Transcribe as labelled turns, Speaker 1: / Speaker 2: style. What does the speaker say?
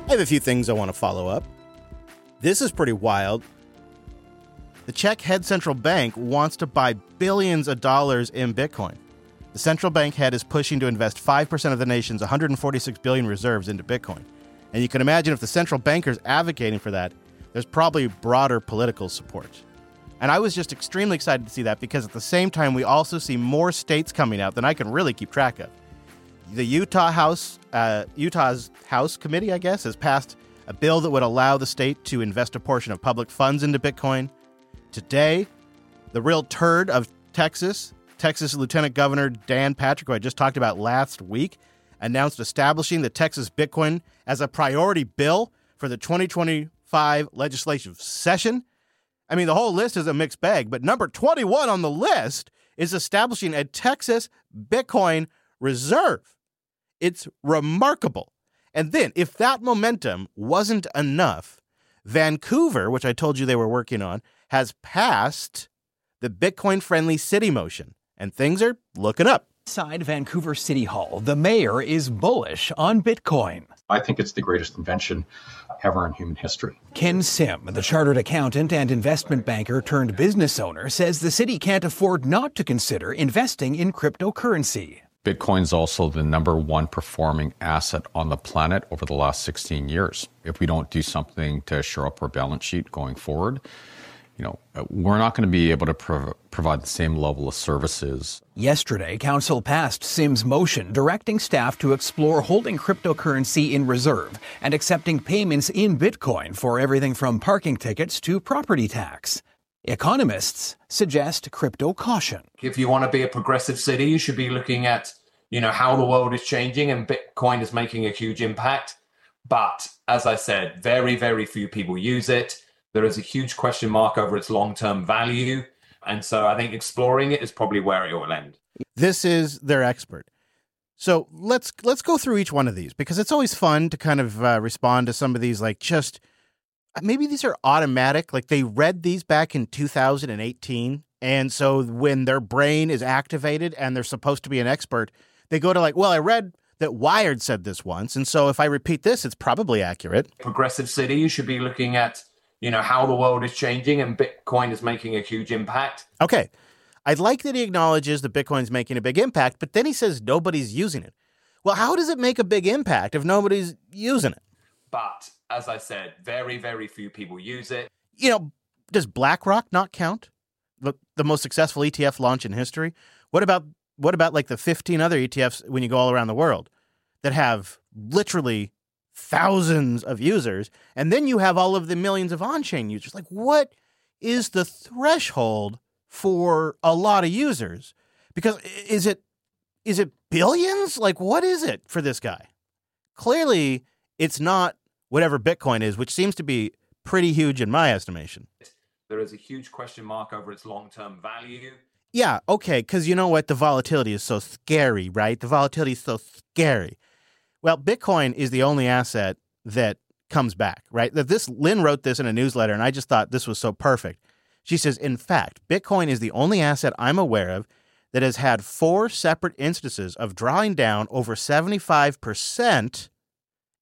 Speaker 1: I have a few things I want to follow up. This is pretty wild. The Czech head central bank wants to buy billions of dollars in Bitcoin. The central bank head is pushing to invest 5% of the nation's 146 billion reserves into Bitcoin. And you can imagine if the central banker's advocating for that, there's probably broader political support. And I was just extremely excited to see that because at the same time, we also see more states coming out than I can really keep track of. The Utah's House Committee, I guess, has passed a bill that would allow the state to invest a portion of public funds into Bitcoin. Today, the real turd of Texas Lieutenant Governor Dan Patrick, who I just talked about last week, announced establishing the Texas Bitcoin as a priority bill for the 2025 legislative session. I mean, the whole list is a mixed bag, but number 21 on the list is establishing a Texas Bitcoin reserve. It's remarkable. And then, if that momentum wasn't enough, Vancouver, which I told you they were working on, has passed the Bitcoin-friendly city motion, and things are looking up.
Speaker 2: Inside Vancouver City Hall, the mayor is bullish on Bitcoin.
Speaker 3: I think it's the greatest invention ever in human history.
Speaker 2: Ken Sim, the chartered accountant and investment banker turned business owner, says the city can't afford not to consider investing in cryptocurrency.
Speaker 3: Bitcoin's also the number one performing asset on the planet over the last 16 years. If we don't do something to shore up our balance sheet going forward, we're not going to be able to provide the same level of services.
Speaker 2: Yesterday, Council passed Sim's motion directing staff to explore holding cryptocurrency in reserve and accepting payments in Bitcoin for everything from parking tickets to property tax. Economists suggest crypto caution.
Speaker 4: If you want to be a progressive city, you should be looking at, how the world is changing, and Bitcoin is making a huge impact. But as I said, very, very few people use it. There is a huge question mark over its long-term value. And so I think exploring it is probably where it will end.
Speaker 1: This is their expert. So let's go through each one of these, because it's always fun to kind of respond to some of these, like, just maybe these are automatic. Like, they read these back in 2018. And so when their brain is activated and they're supposed to be an expert, they go to like, well, I read that Wired said this once. And so if I repeat this, it's probably accurate.
Speaker 4: Progressive city, you should be looking at, how the world is changing, and Bitcoin is making a huge impact.
Speaker 1: Okay. I'd like that he acknowledges that Bitcoin's making a big impact, but then he says nobody's using it. Well, how does it make a big impact if nobody's using it?
Speaker 4: But as I said, very, very few people use it.
Speaker 1: Does BlackRock not count? The most successful ETF launch in history? What about like the 15 other ETFs when you go all around the world that have literally thousands of users, and then you have all of the millions of on-chain users? Like, what is the threshold for a lot of users? Because is it billions? Like, what is it for this guy? Clearly, it's not whatever Bitcoin is, which seems to be pretty huge in my estimation.
Speaker 4: There is a huge question mark over its long-term value.
Speaker 1: Yeah, okay, because you know what? The volatility is so scary, right? The volatility is so scary. Well, Bitcoin is the only asset that comes back, right? Lynn wrote this in a newsletter, and I just thought this was so perfect. She says, in fact, Bitcoin is the only asset I'm aware of that has had 4 separate instances of drawing down over 75%